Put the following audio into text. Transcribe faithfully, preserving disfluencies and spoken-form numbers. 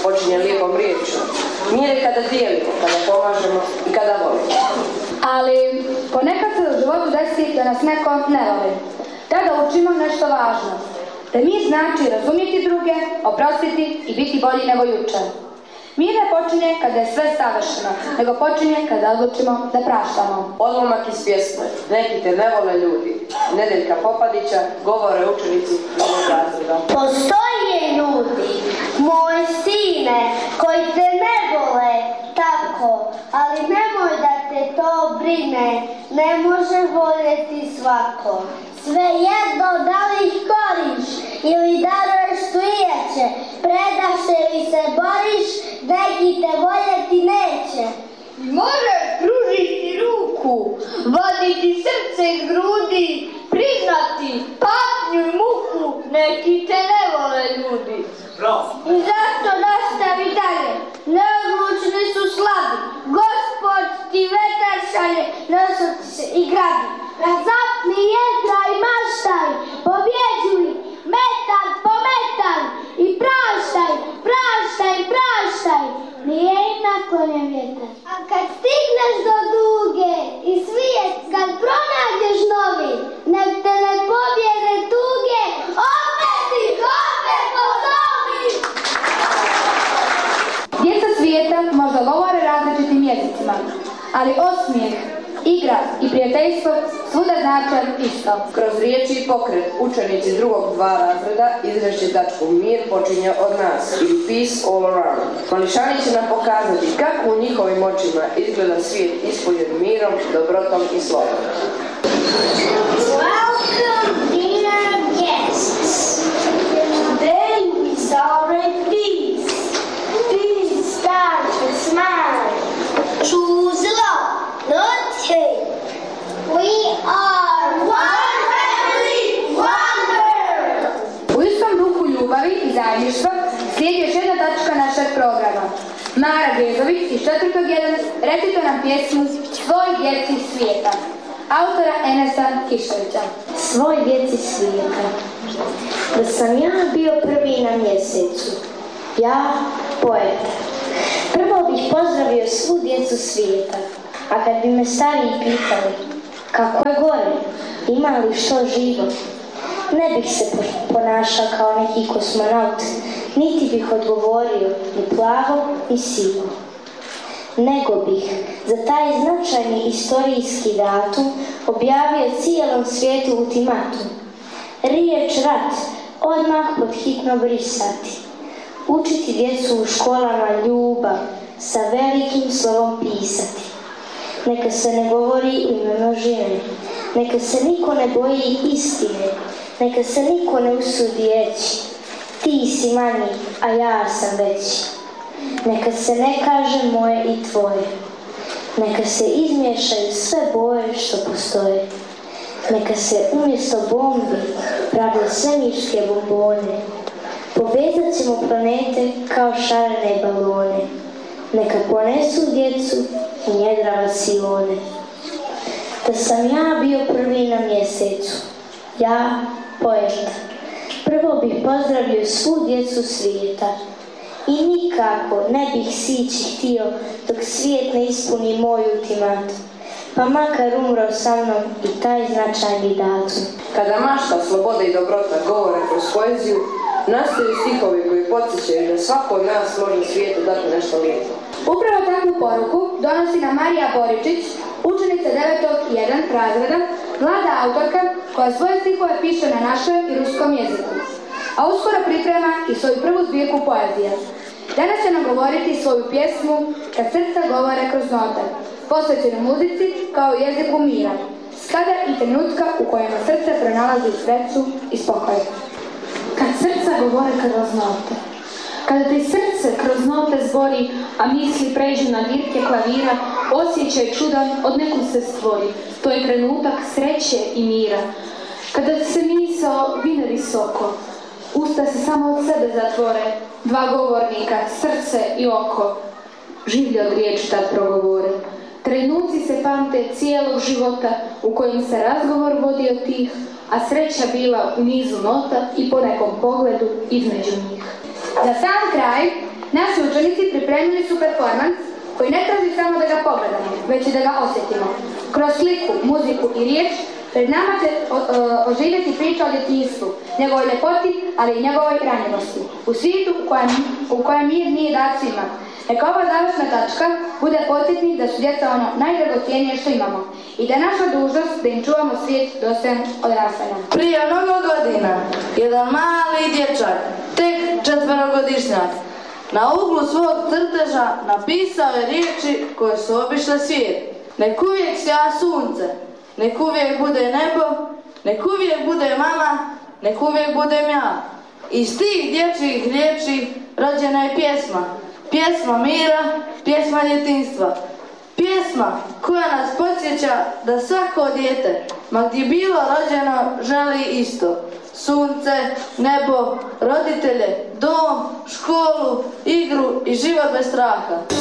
počinje lijepom riječju. Mir je kada dijelimo, kada pomažemo i kada volimo. Ali ponekad se u životu desi da nas neko ne voli. Tada učimo nešto važno. Da mir znači razumjeti druge, oprostiti i biti bolji nego jučer. Mir ne počinje kada je sve savršeno, nego počinje kada odlučimo da praštamo. Odlomak iz pjesme Neki te ne vole ljudi, Nedeljka Popadića, govore učenici drugog razreda. Postoje ljudi, moj sine, koji te ne vole tako, ali nemoj da te to brine, ne može voljeti svako. Svejedno da li ih koriš ili daruješ slijeće, predaš se ili se boriš, neki te voljeti neće. Možeš pružiti ruku, voditi srce iz grudi, priznati patnju i muku, neki te ne vole ljudi. I zato nastavi dalje, neodlučni su slabi, Gospod ti vetar šalje, nosoti se i grabi. Razapni jedra i maštaj, pobjeđuj, metan po metan i praštaj, praštaj, praštaj, nije im naklonjen vjetar. A kad stigneš do duge i svijet, kad pronađeš novi, nek te ne pobjede tuge, opet ih, opet pozovi! Djeca svijeta možda govore različitim jezicima, ali osmijeh, igra i prijateljstvo svuda znače isto. Kroz riječi i pokret učenici drugog dva razreda izvešće tačku Mir počinje od nas ili Peace all around. Mališani će nam pokazati kako u njihovim očima izgleda svijet ispunjen mirom, dobrotom i slobodom. Welcome, dear guests. Today we celebrate peace. Peace starts with smile. Choose love, not hate. We are one family, one world. U istom duhu ljubavi i zajedništva slijedi još jedna tačka našeg programa. Mara Gezović iz četvrtog jedan recituje nam pjesmu Svoj djeci svijeta, autora Enesa Kišovića. Svoj djeci svijeta. Da sam ja bio prvi na mjesecu, ja poet. Prvo bih pozdravio svu djecu svijeta, a kad bi me stariji pitali kako je gore, ima li što živo, ne bih se ponašao kao neki kosmonaut, niti bih odgovorio ni plavo ni sivo. Nego bih za taj značajni istorijski datum objavio cijelom svijetu ultimatum. Riječ rat odmah pod hitno brisati. Učiti djecu u školama ljubav, sa velikim slovom pisati. Neka se ne govori u ime množine, neka se niko ne boji istine, neka se niko ne usudi reći ti si manji, a ja sam veći. Neka se ne kaže moje i tvoje, neka se izmiješaju sve boje što postoje. Neka se umjesto bombi prave svemirske bombone. Povezat ćemo planete kao šarene balone. Neka ponesu djecu i njedra vasione. Da sam ja bio prvi na mjesecu, ja poet. Prvo bih pozdravio svu djecu svijeta. I nikako ne bih sići htio dok svijet ne ispuni moj ultimat. Pa makar umro sa mnom i taj značajni datum. Kada mašta, sloboda i dobrota govore kroz poeziju, nastaju stihovi koji podsjećaju da svako od nas može svijetu dati nešto lijepo. Upravo takvu poruku donosi nam Marija Boričić, učenica devetog jedan razreda, mlada autorka koja svoje stihove piše na našem i ruskom jeziku, a uskoro priprema i svoju prvu zbirku poezije. Danas će nam govoriti svoju pjesmu Kad srca govore kroz note, posvećenu muzici kao jeziku mira, skada i trenutka u kojima srce pronalazi sreću i spokoj. Kad srca govore kroz note, kada ti srce kroz note zbori, a misli pređu na dirke klavira, osjećaj čudan od nekud se stvori. To je trenutak sreće i mira. Kada se misao vine visoko, usta se samo od sebe zatvore, dva govornika, srce i oko, življe od riječi tad progovore. Trenuci se pamte cijelog života u kojem se razgovor vodio tih, a sreća bila u nizu nota i po nekom pogledu između njih. Za sam kraj Naši učenici pripremili su performans koji ne traži samo da ga pogledamo, već i da ga osjetimo. Kroz sliku, muziku i riječ pred nama će o, o, oživjeti priča o djetinjstvu, njegovoj ljepoti, ali i njegovoj ranjivosti. U svijetu u kojem, u kojem mir nije dat svima. Neka ova završna tačka bude podsjetnik da su djeca ono najdragocjenije što imamo i da je naša dužnost da im čuvamo svijet dostojan odrastanja. Prije mnogo godina, jedan mali dječak, tek četverogodišnjak, na uglu svog crteža napisao je riječi koje su obišle svijet. Nek uvijek sja sunce, nek uvijek bude nebo, nek uvijek bude mama, nek uvijek budem ja. Iz tih dječjih riječi rođena je pjesma. Pjesma mira, pjesma djetinjstva. Pjesma koja nas podsjeća da svako dijete, ma gdje bilo rođeno, želi isto. Sunce, nebo, roditelje, dom, školu, igru i život bez straha.